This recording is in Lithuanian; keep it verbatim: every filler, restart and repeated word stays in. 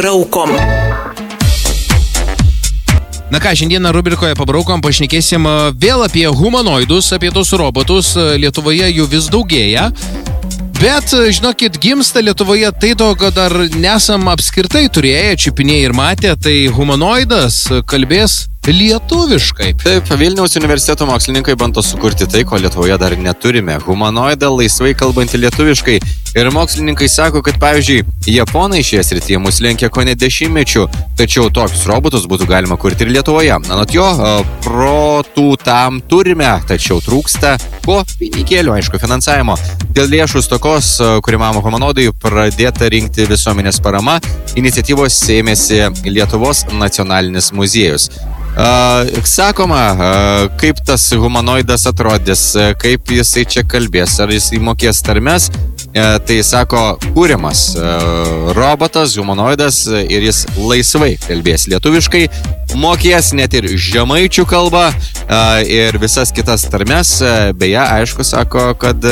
Pabraukom. Na ką, šiandieną rubrikoje Pabraukom pašnekėsim vėl apie humanoidus, apie tos robotus. Lietuvoje jų vis daugėja. Bet, žinokit, gimsta Lietuvoje tai to, kad dar nesam apskritai turėję, čiupinėję ir matę, tai humanoidas kalbės lietuviškai. Taip, Vilniaus universiteto mokslininkai bando sukurti tai, ko Lietuvoje dar neturime. Humanoidą laisvai kalbantį lietuviškai. Ir mokslininkai sako, kad, pavyzdžiui, japonai šie srityje mus lenkia kone dešimtmečių, tačiau tokius robotus būtų galima kurti ir Lietuvoje. Anot jo, protų tam turime, tačiau trūksta ko pinigėlių, aišku, finansavimo. Dėl lėšų stokos, kuriamam humanoidui pradėta rinkti visuomenės parama, iniciatyvos ėmėsi Lietuvos nacionalinis muziejus. Uh, sakoma, uh, kaip tas humanoidas atrodys, uh, kaip jisai čia kalbės, ar jisai mokės tarmes, uh, tai sako, kūriamas uh, robotas, humanoidas uh, ir jis laisvai kalbės lietuviškai, mokės net ir žemaičių kalbą uh, ir visas kitas tarmes, uh, beje, aišku, sako, kad